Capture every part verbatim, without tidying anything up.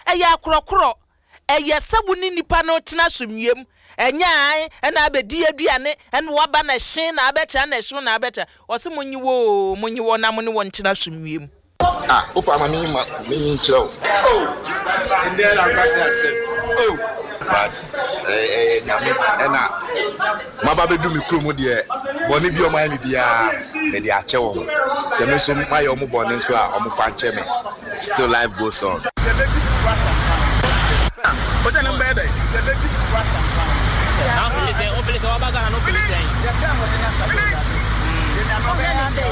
eya akrokro eye sabu ni nipa no tena somyem enya an na abedi aduane en waba na hye na abetra na hye na abetra wose munyi wo munyi wo na munyi wo ntena somyem ah opa ma mi ma mi nchiro oh inde la kwase ase oh but eh eh nyame ena maba bedu mi kuro mu de boni bi o ma ni bia me de ache wo se me so ma yo mu boni so a o mu fa nche me still life goes on what's the number there the baby was now for listen o please o baga na no please ya tell mo na sa ya na no ya say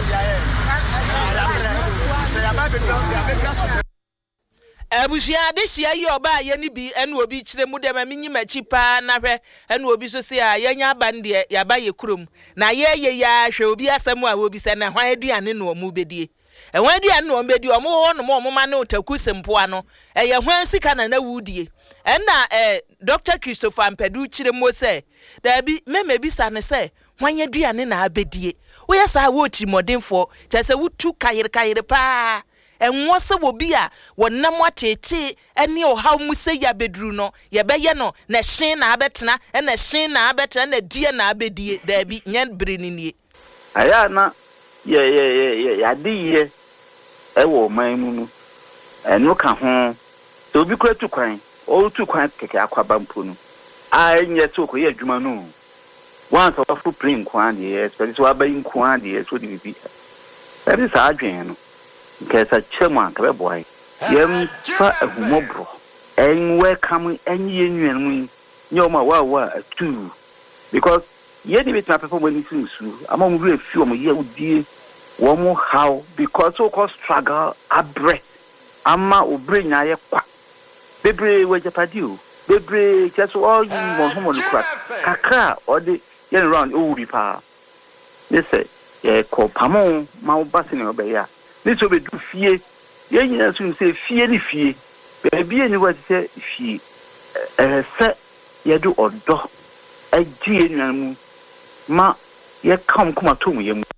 ya ba be don ya be just Abushia de hia yi oba ye ni bi ene obi kire mu de ma minyi machi pa na hwe ene obi so se a ye nya ba nde ya ba ye kurom na ye ye ya hwe obi asem a obi se na hwan aduane no mu bedie e hwan aduane no bedie o mo ho no mo ma ne otaku sempo ano e ye hwan sika na na wudie enna eh Doctor Christopher Ampadu kire mo se da bi meme bi sa ne se hwan aduane na abedie wo ye sa wo timodinfo chese wutu kayire kayire pa enwo se wo bi a wonam atete ene o haw mu se ya bedru no ye beye no na hye na abetena na hye na abetena na die na abedie da bi nyen brenini aya na ye ye ye ya di ye e wo man mu no eno ka ho so bi kura tu kwan o tu kwan keke akwaba mpo no a nye so ko ye adwuma no once of fu plane kwan ye so so abayin kwan ye so di bi that is adwen no kesa chema ka be boy yem fa ahumobro en welcome en ye nwan mu nyoma wa wa tu because ye ni bit na perform when you su ama mu re fi o mu ye udie wo mu how because so called struggle abre ama obre nya ye kwa bebre we japadi o bebre keso all you mo homo no crack kakra or the ye round o wi pa they say ye ko pamo ma obase ne obeya this will be do fie ye nyina so say fie ni fie be bia ni what say fie eh se ye do odo agye nwanmu ma ye kam kuma to mu ye mu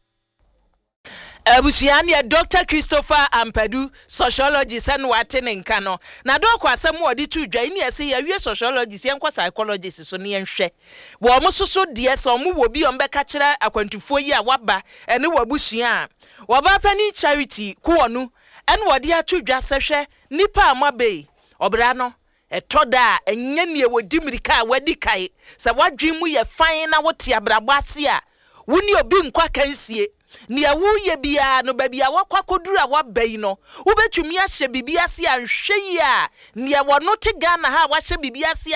Abusiani ya Doctor Christopher Ampadu sociologist and watene nkano na doko asem odi tu dwa ni ese ya wie sociologist yen kwa psychologist so ne yenhwe wo mo soso de ese omo wo bi ombeka kire akwantufo yi a waba ene wabusua waba pani charity kuonu ene wodi atu dwa sehwe nipa amabe obra no etoda enye ne wodi mirika wadi kai se wadwen mu ye fan na wote abrabo ase a woni obi nkwa kansie ni awu ye bia no ba bia wakwa kodura wabai no wobetumi ahye bibia se anhwe yi a ni e wono te Ghana ha wahye bibia se